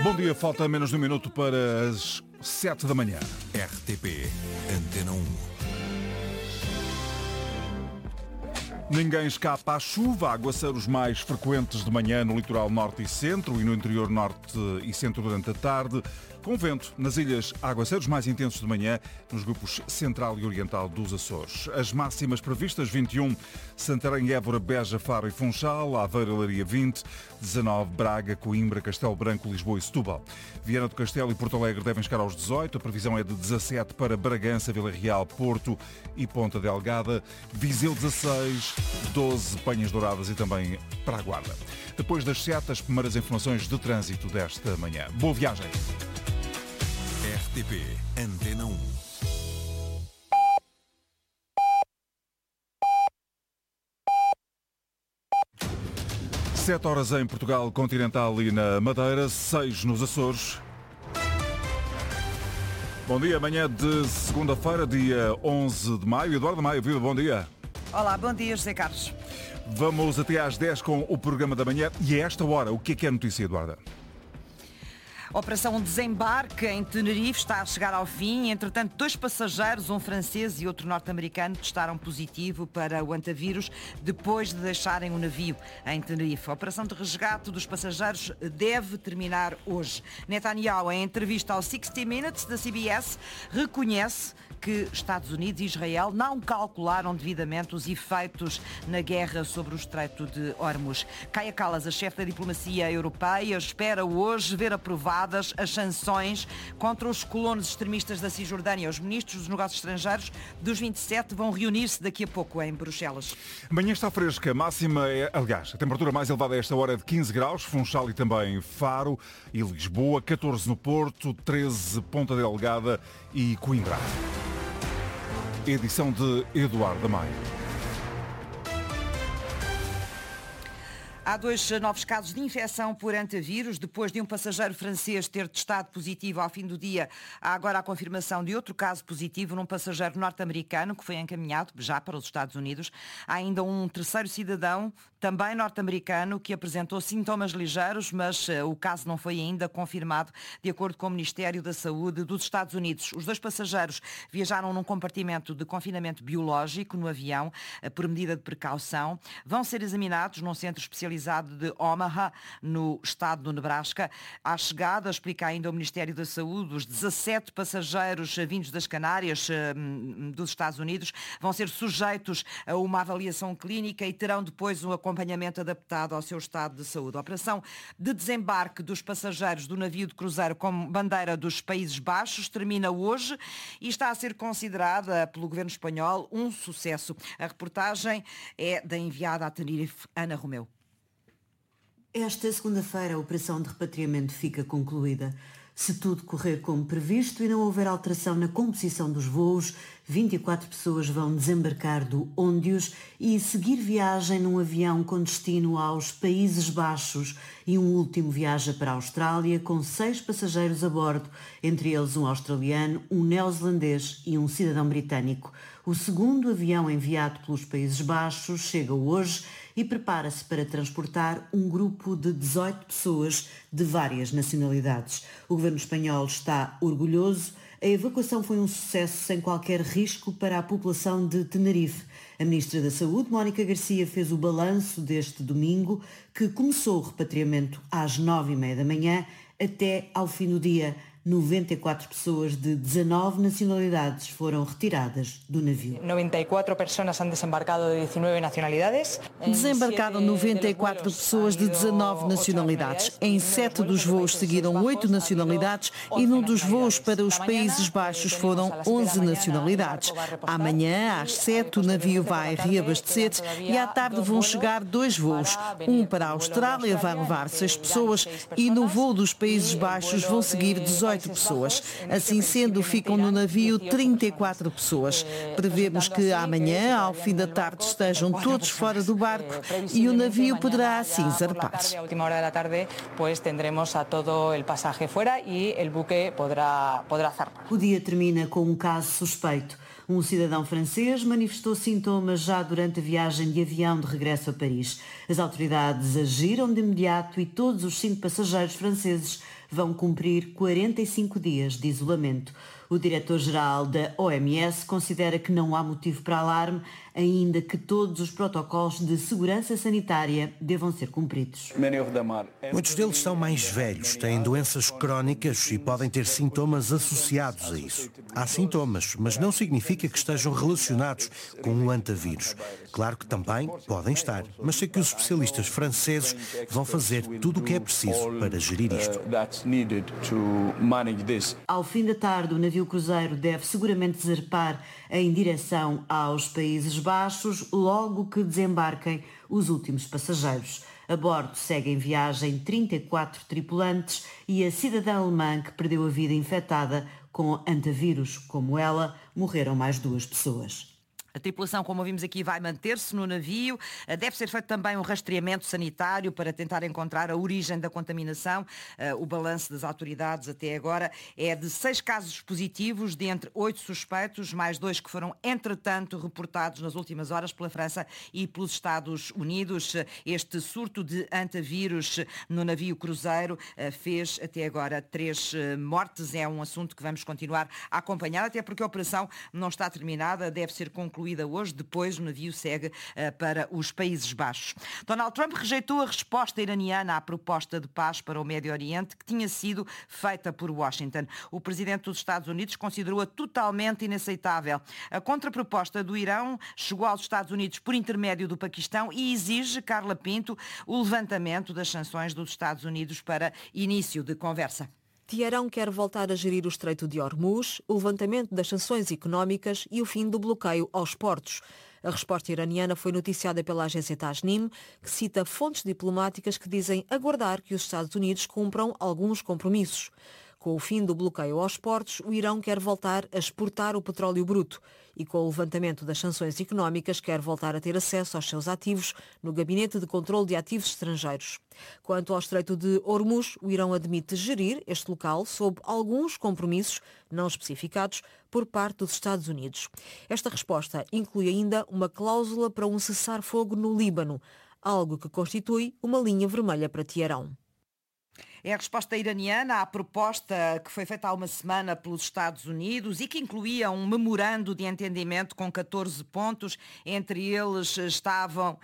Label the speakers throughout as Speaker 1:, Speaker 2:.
Speaker 1: Bom dia, falta menos de um minuto para as 7 da manhã.
Speaker 2: RTP Antena 1.
Speaker 1: Ninguém escapa à chuva, aguaceiros mais frequentes de manhã no litoral norte e centro e no interior norte e centro durante a tarde. Com vento nas ilhas, aguaceiros mais intensos de manhã nos grupos central e oriental dos Açores. As máximas previstas: 21, Santarém, Évora, Beja, Faro e Funchal, Aveiro e Leiria 20, 19, Braga, Coimbra, Castelo Branco, Lisboa e Setúbal. Viana do Castelo e Porto Alegre devem chegar aos 18, a previsão é de 17 para Bragança, Vila Real, Porto e Ponta Delgada, Viseu 16, 12 Penhas Douradas e também para a Guarda. Depois das 7, as primeiras informações de trânsito desta manhã. Boa viagem!
Speaker 2: RTP Antena 1.
Speaker 1: Sete horas em Portugal continental e na Madeira, 6 nos Açores. Bom dia, amanhã de segunda-feira, dia 11 de maio. Eduardo Maio, viva, bom dia.
Speaker 3: Olá, bom dia, José Carlos.
Speaker 1: Vamos até às 10 com o programa da manhã e a esta hora, o que é notícia, Eduardo?
Speaker 3: A Operação Desembarque em Tenerife está a chegar ao fim. Entretanto, 2 passageiros, um francês e outro norte-americano, testaram positivo para o antavírus depois de deixarem o navio em Tenerife. A operação de resgate dos passageiros deve terminar hoje. Netanyahu, em entrevista ao 60 Minutes da CBS, reconhece que Estados Unidos e Israel não calcularam devidamente os efeitos na guerra sobre o Estreito de Hormuz. Kaja Kallas, a chefe da diplomacia europeia, espera hoje ver aprovadas as sanções contra os colonos extremistas da Cisjordânia. Os ministros dos negócios estrangeiros dos 27 vão reunir-se daqui a pouco em Bruxelas.
Speaker 1: Amanhã está fresca, a máxima é, aliás, a temperatura mais elevada a esta hora é de 15 graus, Funchal e também Faro e Lisboa, 14 no Porto, 13 Ponta Delgada e Coimbra. Edição de Eduardo Maio.
Speaker 3: Há 2 novos casos de infecção por antavírus. Depois de um passageiro francês ter testado positivo ao fim do dia, há agora a confirmação de outro caso positivo num passageiro norte-americano que foi encaminhado já para os Estados Unidos. Há ainda um terceiro cidadão, também norte-americano, que apresentou sintomas ligeiros, mas o caso não foi ainda confirmado, de acordo com o Ministério da Saúde dos Estados Unidos. Os 2 passageiros viajaram num compartimento de confinamento biológico no avião, por medida de precaução. Vão ser examinados num centro especializado de Omaha, no estado do Nebraska. À chegada, explica ainda o Ministério da Saúde, os 17 passageiros vindos das Canárias, dos Estados Unidos, vão ser sujeitos a uma avaliação clínica e terão depois um acompanhamento adaptado ao seu estado de saúde. A operação de desembarque dos passageiros do navio de cruzeiro com bandeira dos Países Baixos termina hoje e está a ser considerada pelo governo espanhol um sucesso. A reportagem é da enviada a Tenerife, Ana Romeu.
Speaker 4: Esta segunda-feira a operação de repatriamento fica concluída. Se tudo correr como previsto e não houver alteração na composição dos voos, 24 pessoas vão desembarcar do Óndios e seguir viagem num avião com destino aos Países Baixos e um último viaja para a Austrália com 6 passageiros a bordo, entre eles um australiano, um neozelandês e um cidadão britânico. O segundo avião enviado pelos Países Baixos chega hoje e prepara-se para transportar um grupo de 18 pessoas de várias nacionalidades. O governo espanhol está orgulhoso. A evacuação foi um sucesso sem qualquer risco para a população de Tenerife. A Ministra da Saúde, Mónica Garcia, fez o balanço deste domingo, que começou o repatriamento às 9h30 da manhã até ao fim do dia. 94 pessoas de 19 nacionalidades foram retiradas do navio.
Speaker 5: 94 pessoas han desembarcado de 19 nacionalidades.
Speaker 6: Desembarcaram 94 pessoas de 19 nacionalidades. Em 7 dos voos seguiram 8 nacionalidades e num dos voos para os Países Baixos foram 11 nacionalidades. Amanhã, às 7, o navio vai reabastecer e à tarde vão chegar 2 voos. Um para a Austrália vai levar 6 pessoas e no voo dos Países Baixos vão seguir 18 pessoas. Assim sendo, ficam no navio 34 pessoas. Prevemos que amanhã, ao fim da tarde, estejam todos fora do barco e o navio poderá assim zarpar.
Speaker 5: A última hora da tarde, pues tendremos a todo el pasaje fuera y el buque podrá zarpar.
Speaker 4: O dia termina com um caso suspeito. Um cidadão francês manifestou sintomas já durante a viagem de avião de regresso a Paris. As autoridades agiram de imediato e todos os 5 passageiros franceses vão cumprir 45 dias de isolamento. O diretor-geral da OMS considera que não há motivo para alarme, ainda que todos os protocolos de segurança sanitária devam ser cumpridos.
Speaker 7: Muitos deles são mais velhos, têm doenças crónicas e podem ter sintomas associados a isso. Há sintomas, mas não significa que estejam relacionados com um antavírus. Claro que também podem estar, mas sei que os especialistas franceses vão fazer tudo o que é preciso para gerir isto.
Speaker 4: Ao fim da tarde, o navio cruzeiro deve seguramente zarpar em direção aos Países Baixos, logo que desembarquem os últimos passageiros. A bordo seguem viagem 34 tripulantes e a cidadã alemã que perdeu a vida infectada com antavírus. Como ela, morreram mais 2 pessoas.
Speaker 3: A tripulação, como ouvimos aqui, vai manter-se no navio. Deve ser feito também um rastreamento sanitário para tentar encontrar a origem da contaminação. O balanço das autoridades até agora é de 6 casos positivos, de entre 8 suspeitos, mais 2 que foram, entretanto, reportados nas últimas horas pela França e pelos Estados Unidos. Este surto de antavírus no navio cruzeiro fez até agora 3 mortes. É um assunto que vamos continuar a acompanhar, até porque a operação não está terminada, deve ser concluída hoje, depois o navio segue para os Países Baixos. Donald Trump rejeitou a resposta iraniana à proposta de paz para o Médio Oriente que tinha sido feita por Washington. O presidente dos Estados Unidos considerou-a totalmente inaceitável. A contraproposta do Irão chegou aos Estados Unidos por intermédio do Paquistão e exige, Carla Pinto, o levantamento das sanções dos Estados Unidos para início de conversa.
Speaker 8: Teherão quer voltar a gerir o Estreito de Hormuz, o levantamento das sanções económicas e o fim do bloqueio aos portos. A resposta iraniana foi noticiada pela agência Tasnim, que cita fontes diplomáticas que dizem aguardar que os Estados Unidos cumpram alguns compromissos. Com o fim do bloqueio aos portos, o Irão quer voltar a exportar o petróleo bruto e, com o levantamento das sanções económicas, quer voltar a ter acesso aos seus ativos no Gabinete de Controlo de Ativos Estrangeiros. Quanto ao Estreito de Hormuz, o Irão admite gerir este local sob alguns compromissos não especificados por parte dos Estados Unidos. Esta resposta inclui ainda uma cláusula para um cessar-fogo no Líbano, algo que constitui uma linha vermelha para Teherão.
Speaker 3: É a resposta iraniana à proposta que foi feita há uma semana pelos Estados Unidos e que incluía um memorando de entendimento com 14 pontos. Entre eles estava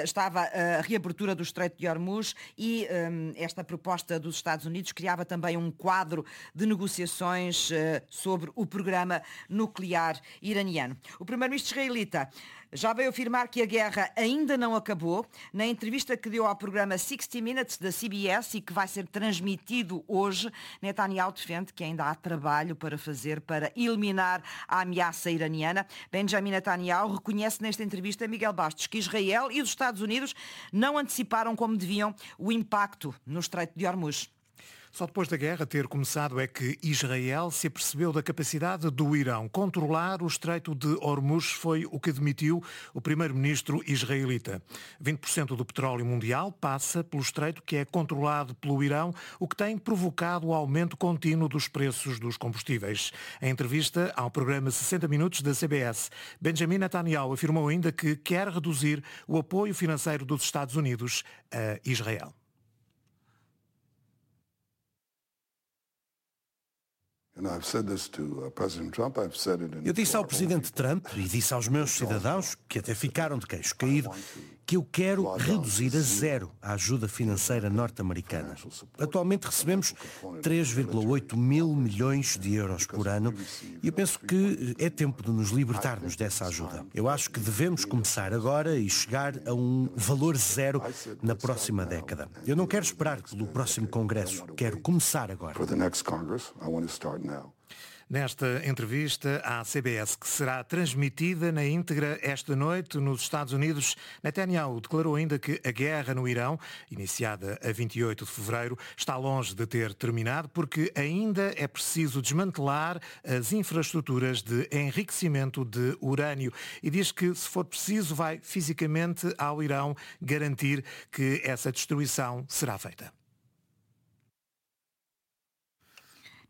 Speaker 3: a reabertura do Estreito de Hormuz e esta proposta dos Estados Unidos criava também um quadro de negociações sobre o programa nuclear iraniano. O primeiro-ministro israelita já veio afirmar que a guerra ainda não acabou. Na entrevista que deu ao programa 60 Minutes da CBS e que vai ser transmitido hoje, Netanyahu defende que ainda há trabalho para fazer para eliminar a ameaça iraniana. Benjamin Netanyahu reconhece nesta entrevista, Miguel Bastos, que Israel e os Estados Unidos não anteciparam como deviam o impacto no Estreito de Hormuz.
Speaker 9: Só depois da guerra ter começado é que Israel se apercebeu da capacidade do Irão. Controlar o Estreito de Hormuz foi o que admitiu o primeiro-ministro israelita. 20% do petróleo mundial passa pelo Estreito, que é controlado pelo Irão, o que tem provocado o aumento contínuo dos preços dos combustíveis. Em entrevista ao programa 60 Minutos da CBS, Benjamin Netanyahu afirmou ainda que quer reduzir o apoio financeiro dos Estados Unidos a Israel.
Speaker 7: Eu disse ao presidente Trump e disse aos meus cidadãos, que até ficaram de queixo caído, que eu quero reduzir a zero a ajuda financeira norte-americana. Atualmente recebemos 3,8 mil milhões de euros por ano e eu penso que é tempo de nos libertarmos dessa ajuda. Eu acho que devemos começar agora e chegar a um valor zero na próxima década. Eu não quero esperar pelo próximo Congresso, quero começar agora.
Speaker 9: Nesta entrevista à CBS, que será transmitida na íntegra esta noite nos Estados Unidos, Netanyahu declarou ainda que a guerra no Irão, iniciada a 28 de fevereiro, está longe de ter terminado porque ainda é preciso desmantelar as infraestruturas de enriquecimento de urânio e diz que, se for preciso, vai fisicamente ao Irão garantir que essa destruição será feita.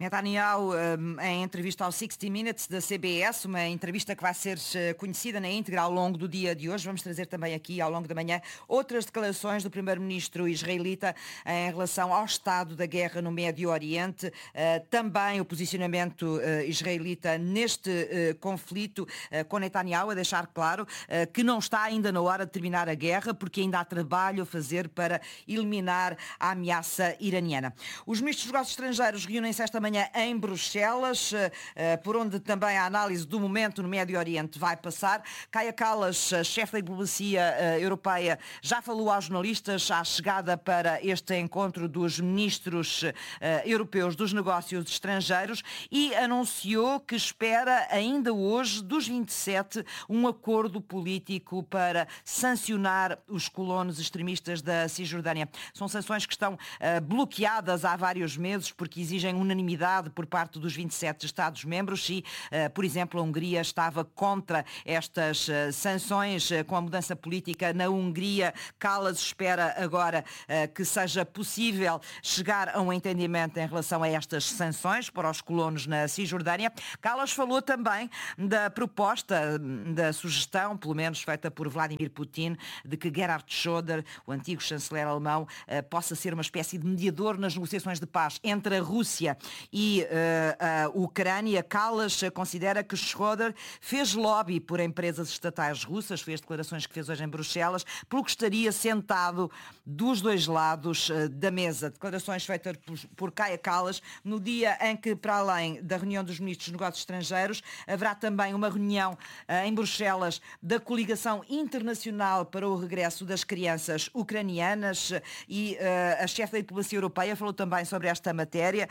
Speaker 3: Netanyahu, em entrevista ao 60 Minutes da CBS, uma entrevista que vai ser conhecida na íntegra ao longo do dia de hoje. Vamos trazer também aqui, ao longo da manhã, outras declarações do primeiro-ministro israelita em relação ao estado da guerra no Médio Oriente, também o posicionamento israelita neste conflito, com Netanyahu a deixar claro que não está ainda na hora de terminar a guerra, porque ainda há trabalho a fazer para eliminar a ameaça iraniana. Os ministros dos negócios estrangeiros reúnem-se esta manhã em Bruxelas, por onde também a análise do momento no Médio Oriente vai passar. Kaja Kallas, chefe da diplomacia europeia, já falou aos jornalistas à chegada para este encontro dos ministros europeus dos negócios estrangeiros e anunciou que espera ainda hoje, dos 27, um acordo político para sancionar os colonos extremistas da Cisjordânia. São sanções que estão bloqueadas há vários meses porque exigem unanimidade por parte dos 27 Estados-membros e, por exemplo, a Hungria estava contra estas sanções. Com a mudança política na Hungria, Kallas espera agora que seja possível chegar a um entendimento em relação a estas sanções para os colonos na Cisjordânia. Kallas falou também da proposta, da sugestão, pelo menos feita por Vladimir Putin, de que Gerhard Schröder, o antigo chanceler alemão, possa ser uma espécie de mediador nas negociações de paz entre a Rússia e a Ucrânia. Kallas considera que Schröder fez lobby por empresas estatais russas, fez declarações que fez hoje em Bruxelas, pelo que estaria sentado dos dois lados da mesa. Declarações feitas por Kaja Kallas no dia em que, para além da reunião dos ministros dos negócios estrangeiros, haverá também uma reunião em Bruxelas da Coligação Internacional para o Regresso das Crianças Ucranianas e a chefe da diplomacia europeia falou também sobre esta matéria,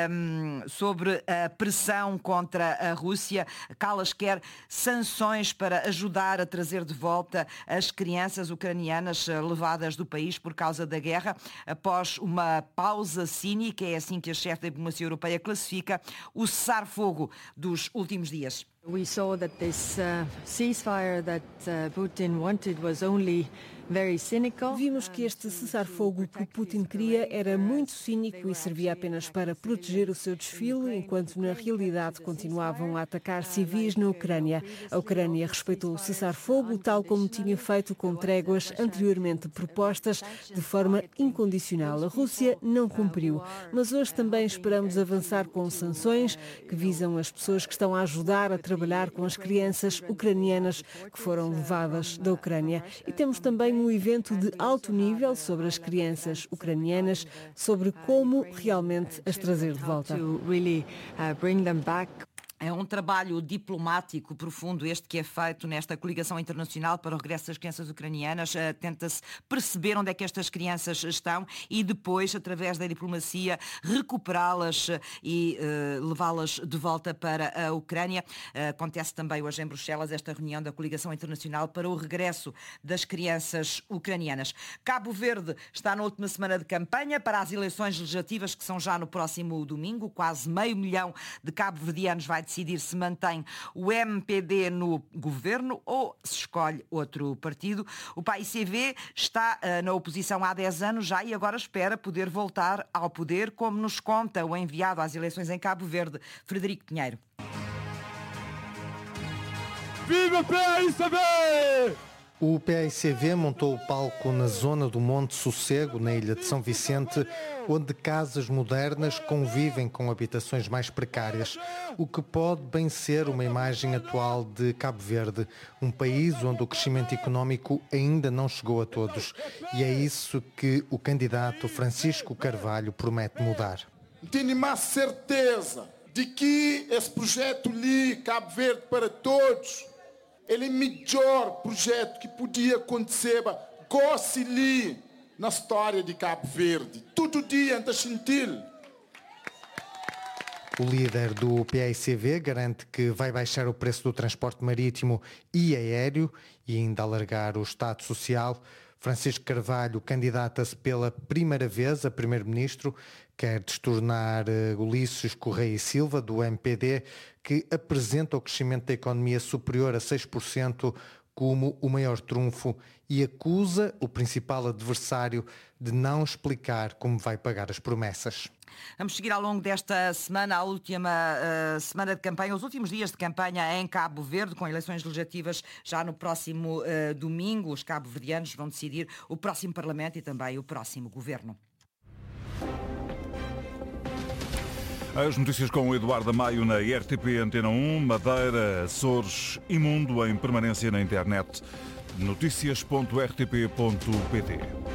Speaker 3: sobre a pressão contra a Rússia. Kallas quer sanções para ajudar a trazer de volta as crianças ucranianas levadas do país por causa da guerra, após uma pausa cínica, é assim que a chefe da diplomacia europeia classifica o cessar-fogo dos últimos dias.
Speaker 10: We saw that this ceasefire that Putin wanted was only very cynical.
Speaker 11: Vimos que este cessar-fogo que Putin queria era muito cínico e servia apenas para proteger o seu desfile, enquanto na realidade continuavam a atacar civis na Ucrânia. A Ucrânia respeitou o cessar-fogo, tal como tinha feito com tréguas anteriormente propostas, de forma incondicional. A Rússia não cumpriu, mas hoje também esperamos avançar com sanções que visam as pessoas que estão a ajudar a trabalhar com as crianças ucranianas que foram levadas da Ucrânia. E temos também um evento de alto nível sobre as crianças ucranianas, sobre como realmente as trazer de volta.
Speaker 3: É um trabalho diplomático profundo este que é feito nesta coligação internacional para o regresso das crianças ucranianas. Tenta-se perceber onde é que estas crianças estão e depois, através da diplomacia, recuperá-las e levá-las de volta para a Ucrânia. Acontece também hoje em Bruxelas esta reunião da coligação internacional para o regresso das crianças ucranianas. Cabo Verde está na última semana de campanha para as eleições legislativas que são já no próximo domingo. Quase 500 mil de cabo-verdianos vai decidir se mantém o MPD no governo ou se escolhe outro partido. O PAICV está na oposição há 10 anos já e agora espera poder voltar ao poder, como nos conta o enviado às eleições em Cabo Verde, Frederico Pinheiro.
Speaker 12: Viva o PAICV!
Speaker 13: O PAICV montou o palco na zona do Monte Sossego, na ilha de São Vicente, onde casas modernas convivem com habitações mais precárias, o que pode bem ser uma imagem atual de Cabo Verde, um país onde o crescimento económico ainda não chegou a todos. E é isso que o candidato Francisco Carvalho promete mudar.
Speaker 12: Tenho mais certeza de que esse projeto ali, Cabo Verde para todos, ele é o melhor projeto que podia acontecer ali na história de Cabo Verde. Todo dia anda a sentir.
Speaker 13: O líder do PAICV garante que vai baixar o preço do transporte marítimo e aéreo e ainda alargar o Estado Social. Francisco Carvalho candidata-se pela primeira vez a primeiro-ministro, quer destornar Ulisses Correia e Silva, do MPD, que apresenta o crescimento da economia superior a 6% como o maior trunfo e acusa o principal adversário de não explicar como vai pagar as promessas.
Speaker 3: Vamos seguir ao longo desta semana, a última semana de campanha, os últimos dias de campanha em Cabo Verde, com eleições legislativas já no próximo domingo. Os cabo-verdianos vão decidir o próximo Parlamento e também o próximo Governo.
Speaker 1: As notícias com o Eduardo Amaio na RTP Antena 1, Madeira, Açores e Mundo em permanência na internet. Noticias.rtp.pt.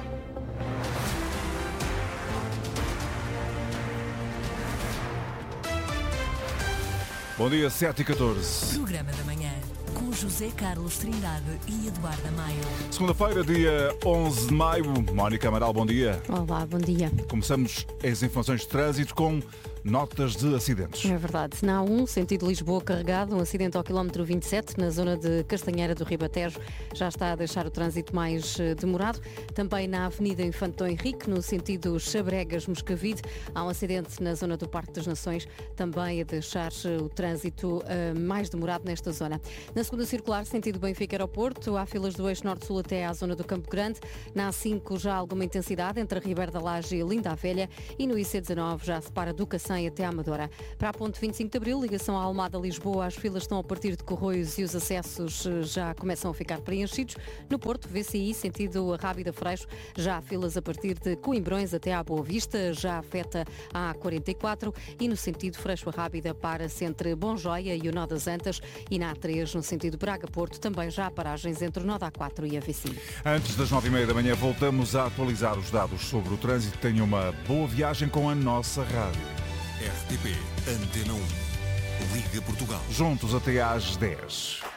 Speaker 1: Bom dia, 7h14.
Speaker 14: Programa da manhã, com José Carlos Trindade e Eduardo Amaio.
Speaker 1: Segunda-feira, dia 11 de maio. Mónica Amaral, bom dia.
Speaker 15: Olá, bom dia.
Speaker 1: Começamos as informações de trânsito com notas de acidentes.
Speaker 15: É verdade. Na A1, sentido Lisboa carregado, um acidente ao quilómetro 27, na zona de Castanheira do Ribatejo, já está a deixar o trânsito mais demorado. Também na Avenida Infante Dom Henrique, no sentido Xabregas-Moscavide, há um acidente na zona do Parque das Nações, também a deixar o trânsito mais demorado nesta zona. Na segunda circular, sentido Benfica-Aeroporto, há filas do eixo norte-sul até à zona do Campo Grande. Na A5 já há alguma intensidade entre a Ribeira da Laje e Linda a Velha, e no IC19 já separa do Cacém até à Amadora. Para a ponte 25 de Abril, ligação à Almada-Lisboa, as filas estão a partir de Corroios e os acessos já começam a ficar preenchidos. No Porto, VCI, sentido Rábida-Freixo, já há filas a partir de Coimbrões até à Boa Vista, já afeta a A44, e no sentido Freixo-Rábida para-se entre Bom Joia e o Nó das Antas, e na A3, no sentido Braga-Porto, também já há paragens entre o Nó da A4 e a VCI.
Speaker 1: Antes das 9h30 da manhã, voltamos a atualizar os dados sobre o trânsito. Tenha uma boa viagem com a nossa rádio.
Speaker 2: RTP Antena 1. Liga Portugal.
Speaker 1: Juntos até às 10.